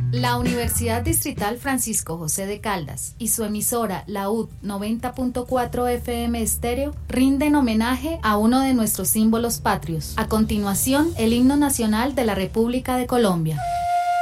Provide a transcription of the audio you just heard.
La Universidad Distrital Francisco José de Caldas y su emisora, la UD 90.4 FM Estéreo, rinden homenaje a uno de nuestros símbolos patrios. A continuación, el himno nacional de la República de Colombia.